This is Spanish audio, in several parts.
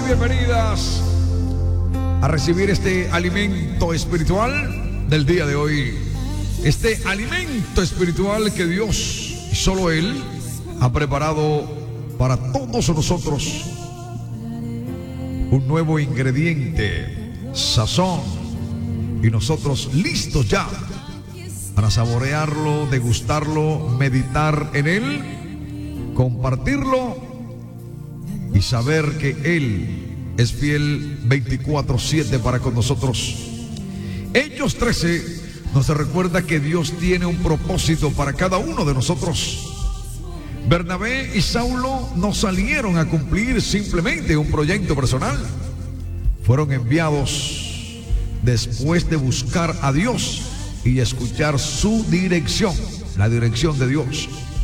bienvenidas a recibir este alimento espiritual del día de hoy. Este alimento espiritual que Dios y solo Él ha preparado para todos nosotros. Un nuevo ingrediente, sazón, y nosotros listos ya para saborearlo, degustarlo, meditar en él, compartirlo y saber que Él es fiel 24/7 para con nosotros. Hechos 13 nos recuerda que Dios tiene un propósito para cada uno de nosotros. Bernabé y Saulo no salieron a cumplir simplemente un proyecto personal. Fueron enviados después de buscar a Dios y escuchar su dirección, la dirección de Dios.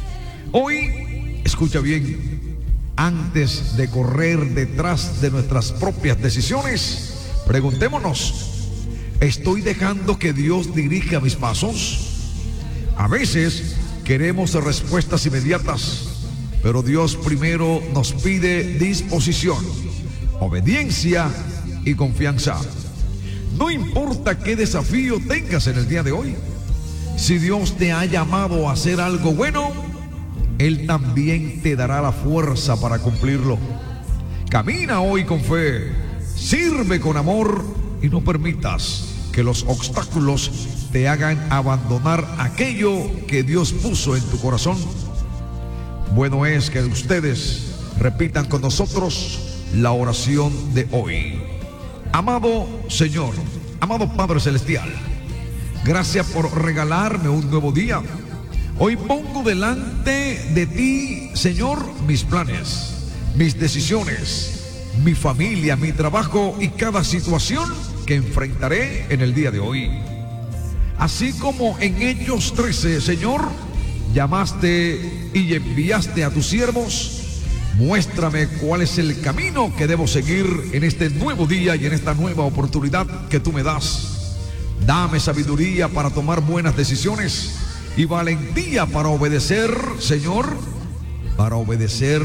Hoy, escucha bien, antes de correr detrás de nuestras propias decisiones, preguntémonos: ¿estoy dejando que Dios dirija mis pasos? A veces queremos respuestas inmediatas, pero Dios primero nos pide disposición, obediencia y confianza. No importa qué desafío tengas en el día de hoy, si Dios te ha llamado a hacer algo bueno, Él también te dará la fuerza para cumplirlo. Camina hoy con fe, sirve con amor y no permitas que los obstáculos te hagan abandonar aquello que Dios puso en tu corazón. Bueno es que ustedes repitan con nosotros la oración de hoy. Amado Señor, amado Padre Celestial, gracias por regalarme un nuevo día. Hoy pongo delante de ti, Señor, mis planes, mis decisiones, mi familia, mi trabajo y cada situación que enfrentaré en el día de hoy. Así como en Hechos 13, Señor, llamaste y enviaste a tus siervos, muéstrame cuál es el camino que debo seguir en este nuevo día y en esta nueva oportunidad que tú me das. Dame sabiduría para tomar buenas decisiones y valentía para obedecer, Señor, para obedecer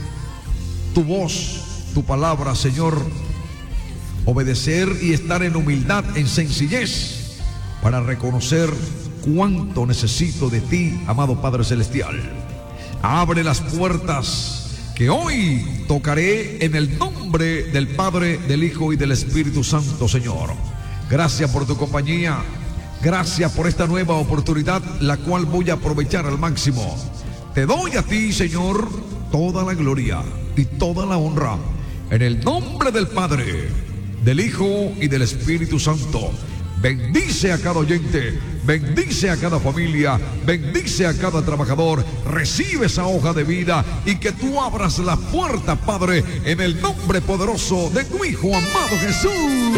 tu voz, tu palabra, Señor. Obedecer y estar en humildad, en sencillez, para reconocer cuánto necesito de ti, amado Padre Celestial. Abre las puertas que hoy tocaré en el nombre del Padre, del Hijo y del Espíritu Santo, Señor. Gracias por tu compañía. Gracias por esta nueva oportunidad, la cual voy a aprovechar al máximo. Te doy a ti, Señor, toda la gloria y toda la honra. En el nombre del Padre, del Hijo y del Espíritu Santo. Bendice a cada oyente, bendice a cada familia, bendice a cada trabajador. Recibe esa hoja de vida y que tú abras la puerta, Padre, en el nombre poderoso de tu Hijo amado Jesús.